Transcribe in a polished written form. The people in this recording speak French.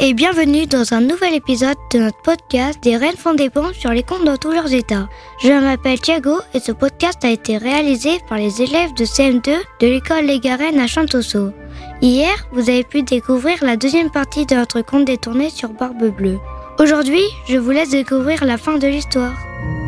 et bienvenue dans un nouvel épisode de notre podcast des Reines font des ponts sur les contes dans tous leurs états. Je m'appelle Thiago et ce podcast a été réalisé par les élèves de CM2 de l'école Les Garennes à Chantosso. Hier, vous avez pu découvrir la deuxième partie de notre conte détourné sur Barbe Bleue. Aujourd'hui, je vous laisse découvrir la fin de l'histoire.